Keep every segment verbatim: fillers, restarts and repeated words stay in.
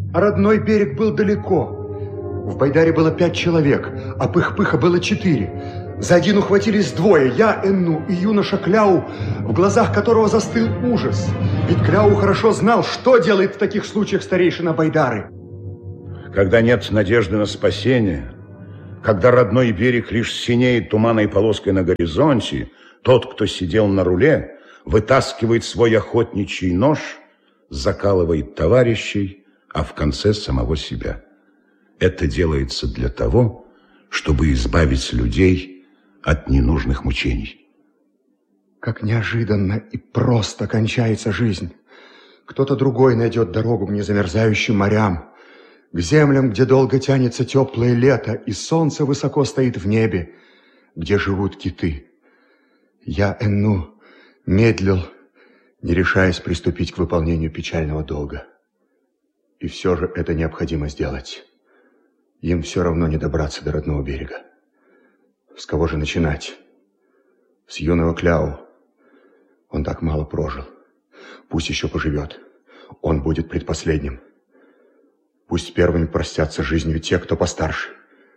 а родной берег был далеко. В байдаре было пять человек, а Пых-Пыха было четыре. За один ухватились двое, я, Энну и юноша Кляу, в глазах которого застыл ужас. Ведь Кляу хорошо знал, что делает в таких случаях старейшина байдары. Когда нет надежды на спасение, когда родной берег лишь синеет туманной полоской на горизонте, тот, кто сидел на руле, вытаскивает свой охотничий нож, закалывает товарищей, а в конце самого себя. Это делается для того, чтобы избавить людей от ненужных мучений. Как неожиданно и просто кончается жизнь. Кто-то другой найдет дорогу к незамерзающим морям, к землям, где долго тянется теплое лето, и солнце высоко стоит в небе, где живут киты. Я, Энну, медлил, не решаясь приступить к выполнению печального долга. И все же это необходимо сделать. Им все равно не добраться до родного берега. С кого же начинать? С юного Кляу. Он так мало прожил. Пусть еще поживет. Он будет предпоследним. Пусть первыми простятся жизнью те, кто постарше.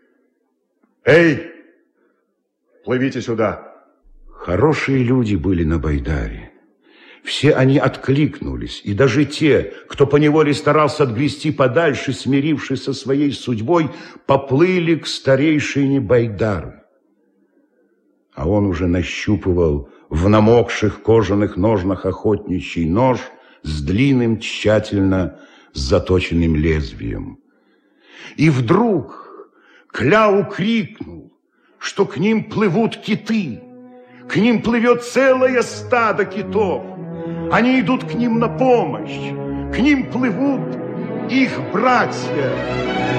Эй! Плывите сюда! Хорошие люди были на байдаре. Все они откликнулись, и даже те, кто поневоле старался отгрести подальше, смирившись со своей судьбой, поплыли к старейшине байдары. А он уже нащупывал в намокших кожаных ножнах охотничий нож с длинным, тщательно заточенным лезвием. И вдруг Кляу крикнул, что к ним плывут киты. К ним плывет целое стадо китов. Они идут к ним на помощь. К ним плывут их братья.